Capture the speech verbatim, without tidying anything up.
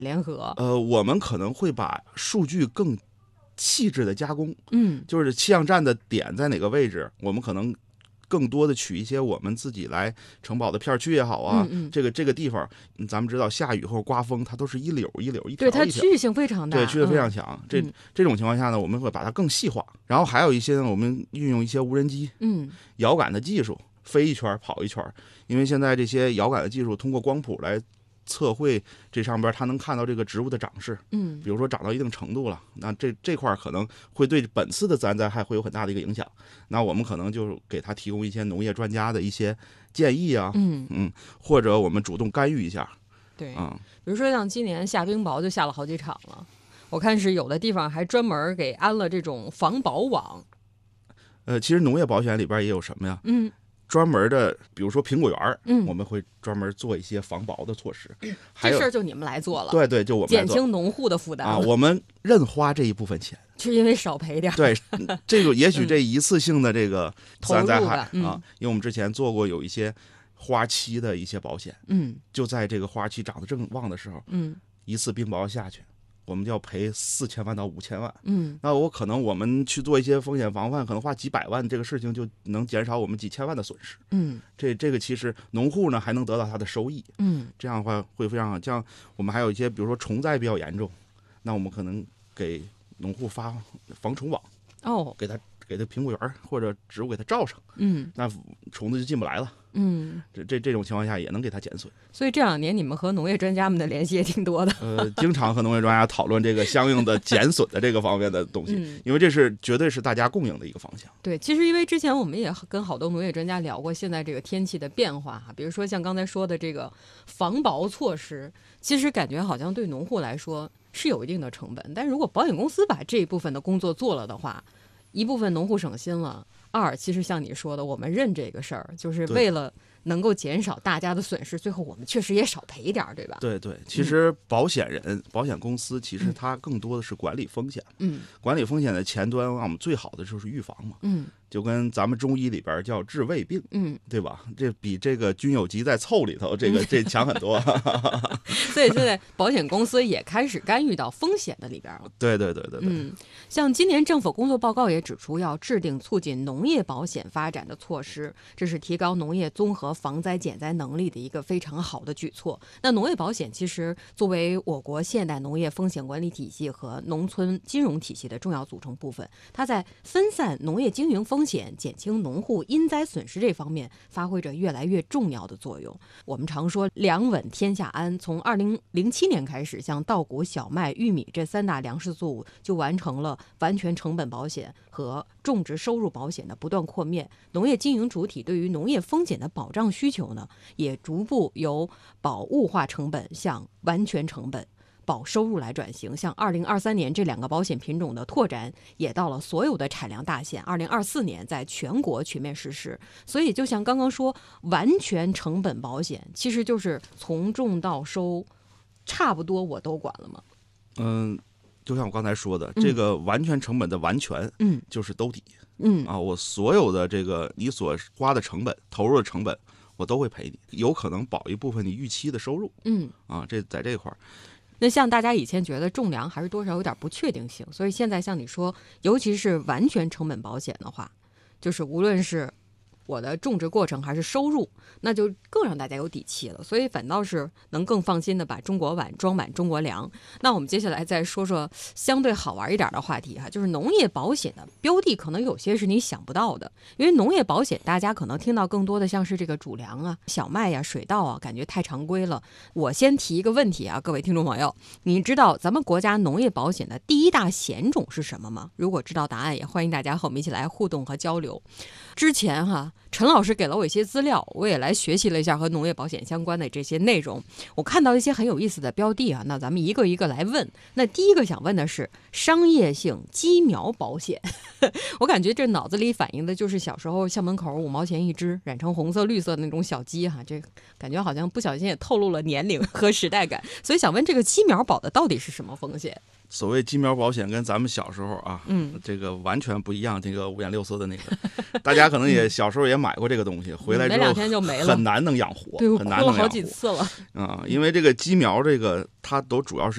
联合？ 呃，我们可能会把数据更细致的加工， 嗯， 就是气象站的点在哪个位置，我们可能更多的取一些我们自己来承保的片区也好啊， 嗯嗯这个这个地方，咱们知道下雨或刮风，它都是一绺一绺一条一条， 对，它区域性非常大， 对，区域非常强。嗯、这这种情况下呢，我们会把它更细化。然后还有一些呢，我们运用一些无人机， 嗯， 遥感的技术，飞一圈跑一圈，因为现在这些遥感的技术通过光谱来测绘这上边，它能看到这个植物的长势， 嗯， 比如说长到一定程度了，那这这块可能会对本次的自然灾害会有很大的一个影响。那我们可能就给他提供一些农业专家的一些建议啊， 嗯嗯，或者我们主动干预一下， 对， 嗯， 比如说像今年下冰雹就下了好几场了，我看是有的地方还专门给安了这种防雹网。 呃，其实农业保险里边也有什么呀？ 嗯。 专门的，比如说苹果园， 嗯， 我们会专门做一些防雹的措施。 这事儿就你们来做了， 对对，就我们减轻农户的负担啊。我们认花这一部分钱， 是因为少赔点。 对，这个也许这一次性的这个自然灾害、 嗯、 啊，因为我们之前做过有一些花期的一些保险， 嗯， 就在这个花期长得正旺的时候， 嗯， 一次冰雹下去，我们就要赔四千万到五千万， 嗯， 那我可能我们去做一些风险防范，可能花几百万，这个事情就能减少我们几千万的损失， 嗯， 这这个其实农户呢还能得到他的收益， 嗯， 这样的话会非常好。像我们还有一些，比如说虫灾比较严重，那我们可能给农户发防虫网， 哦， 给他给他苹果园或者植物给他罩上， 嗯， 那虫子就进不来了。 嗯， 这这这种情况下也能给它减损。 所以这两年你们和农业专家们的联系也挺多的。 呃，经常和农业专家讨论这个相应的减损的这个方面的东西，嗯、因为这是绝对是大家共赢的一个方向。 对，其实因为之前我们也跟好多农业专家聊过现在这个天气的变化哈，比如说像刚才说的这个防雹措施，其实感觉好像对农户来说是有一定的成本，但如果保险公司把这一部分的工作做了的话，一部分农户省心了。二，其实像你说的，我们认这个事儿，就是为了能够减少大家的损失，最后我们确实也少赔一点，对吧？ 对对，其实保险人、嗯、保险公司其实它更多的是管理风险。 嗯，管理风险的前端，我们最好的就是预防嘛。 嗯， 就跟咱们中医里边叫治未病， 嗯， 对吧？这比这个菌有疾在凑里头，这个这强很多。 所以现在保险公司也开始干预到风险的里边了。 对对对对对。 嗯，像今年政府工作报告也指出，要制定促进农业保险发展的措施，这是提高农业综合防灾减灾能力的一个非常好的举措。那农业保险其实作为我国现代农业风险管理体系和农村金融体系的重要组成部分，它在分散农业经营风险、减轻农户因灾损失这方面发挥着越来越重要的作用。我们常说粮稳天下安，从二零零七年开始，像稻谷、小麦、玉米这三大粮食作物就完成了完全成本保险和种植收入保险的不断扩面，农业经营主体对于农业风险的保障需求呢，也逐步由保物化成本向完全成本保收入来转型。像二零二三年这两个保险品种的拓展也到了所有的产粮大县，二零二四年在全国全面实施。所以就像刚刚说，完全成本保险其实就是从种到收差不多我都管了吗？ 嗯，就像我刚才说的，嗯、这个完全成本的完全， 嗯， 就是兜底， 嗯啊，我所有的这个你所花的成本、投入的成本，我都会赔你，有可能保一部分你预期的收入， 嗯， 啊，这在这块儿。 那像大家以前觉得种粮还是多少有点不确定性，所以现在像你说，尤其是完全成本保险的话，就是无论是我的种植过程还是收入，那就更让大家有底气了，所以反倒是能更放心的把中国碗装满中国粮。那我们接下来再说说相对好玩一点的话题哈，就是农业保险的标的可能有些是你想不到的，因为农业保险大家可能听到更多的像是这个主粮啊、小麦呀、啊、水稻啊，感觉太常规了。我先提一个问题啊，各位听众朋友，你知道咱们国家农业保险的第一大险种是什么吗？如果知道答案，也欢迎大家和我们一起来互动和交流。之前哈，陈老师给了我一些资料，我也来学习了一下和农业保险相关的这些内容。我看到一些很有意思的标的啊，那咱们一个一个来问。那第一个想问的是商业性鸡苗保险，我感觉这脑子里反映的就是小时候校门口五毛钱一只，染成红色、绿色的那种小鸡哈，这感觉好像不小心也透露了年龄和时代感。所以想问这个鸡苗保的到底是什么风险？ 所谓鸡苗保险跟咱们小时候啊， 嗯， 这个完全不一样。这个五颜六色的那个，大家可能也小时候也买过这个东西，回来之后没两天就没了， 很难能养活， 对，我很难能养活。 了好几次了啊、嗯，因为这个鸡苗这个它都主要是